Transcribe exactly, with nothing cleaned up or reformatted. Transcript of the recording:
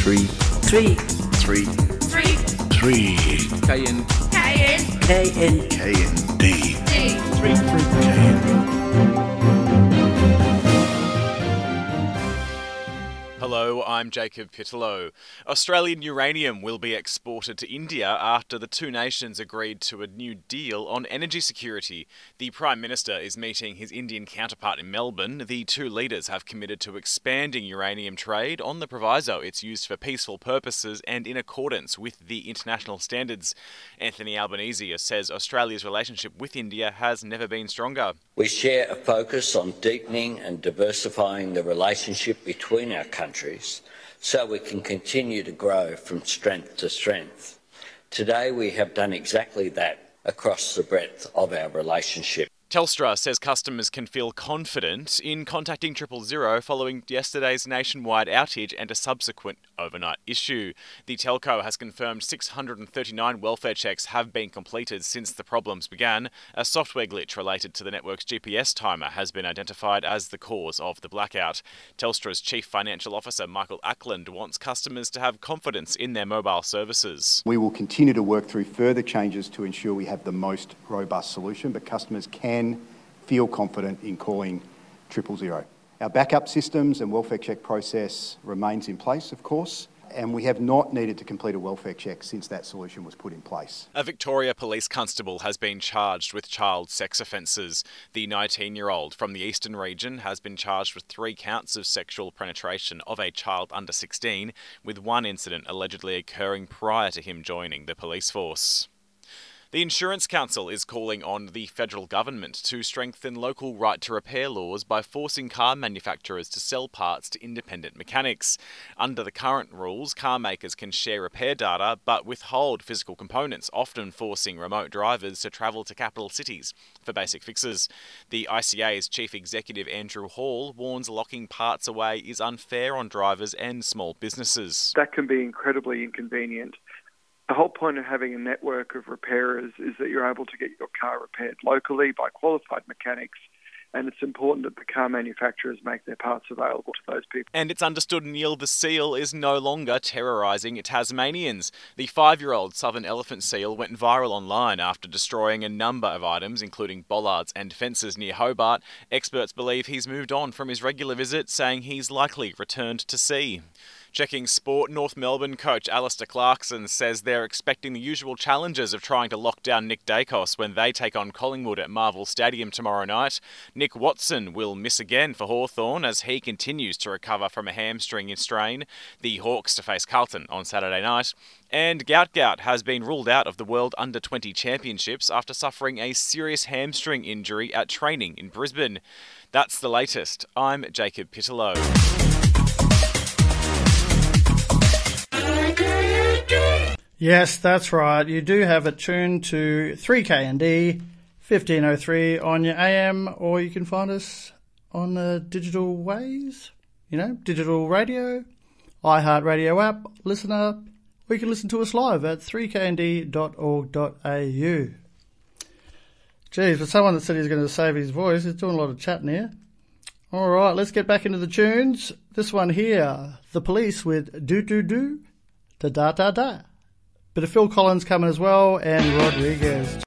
Three. Three. Three. Three. Three. K N. K N. K N. K N D. D. Three. K N. Hello, I'm Jacob Pittello. Australian uranium will be exported to India after the two nations agreed to a new deal on energy security. The Prime Minister is meeting his Indian counterpart in Melbourne. The two leaders have committed to expanding uranium trade on the proviso it's used for peaceful purposes and in accordance with the international standards. Anthony Albanese says Australia's relationship with India has never been stronger. We share a focus on deepening and diversifying the relationship between our countries so we can continue to grow from strength to strength. Today we have done exactly that across the breadth of our relationship. Telstra says customers can feel confident in contacting Triple Zero following yesterday's nationwide outage and a subsequent overnight issue. The telco has confirmed six hundred thirty-nine welfare checks have been completed since the problems began. A software glitch related to the network's G P S timer has been identified as the cause of the blackout. Telstra's Chief Financial Officer Michael Ackland wants customers to have confidence in their mobile services. We will continue to work through further changes to ensure we have the most robust solution, but customers can feel confident in calling Triple Zero. Our backup systems and welfare check process remains in place, of course, and we have not needed to complete a welfare check since that solution was put in place. A Victoria police constable has been charged with child sex offences. The nineteen-year-old from the eastern region has been charged with three counts of sexual penetration of a child under sixteen, with one incident allegedly occurring prior to him joining the police force. The Insurance Council is calling on the federal government to strengthen local right to repair laws by forcing car manufacturers to sell parts to independent mechanics. Under the current rules, car makers can share repair data but withhold physical components, often forcing remote drivers to travel to capital cities for basic fixes. The I C A's Chief Executive Andrew Hall warns locking parts away is unfair on drivers and small businesses. That can be incredibly inconvenient. The whole point of having a network of repairers is that you're able to get your car repaired locally by qualified mechanics, and it's important that the car manufacturers make their parts available to those people. And it's understood Neil the seal is no longer terrorising Tasmanians. The five-year-old southern elephant seal went viral online after destroying a number of items, including bollards and fences near Hobart. Experts believe he's moved on from his regular visit, saying he's likely returned to sea. Checking sport, North Melbourne coach Alistair Clarkson says they're expecting the usual challenges of trying to lock down Nick Dacos when they take on Collingwood at Marvel Stadium tomorrow night. Nick Watson will miss again for Hawthorn as he continues to recover from a hamstring strain. The Hawks to face Carlton on Saturday night. And Gout Gout has been ruled out of the World Under twenty Championships after suffering a serious hamstring injury at training in Brisbane. That's the latest. I'm Jacob Pittello. Yes, that's right. You do have it tuned to three K N D, fifteen oh three on your A M, or you can find us on the digital ways, you know, digital radio, iHeartRadio app, listen up, or you can listen to us live at three k n d dot org dot a u. Geez, for someone that said he's going to save his voice, he's doing a lot of chatting here. All right, let's get back into the tunes. This one here, The Police with Do Do Do, Da Da Da Da. Bit of Phil Collins coming as well, and Rodriguez.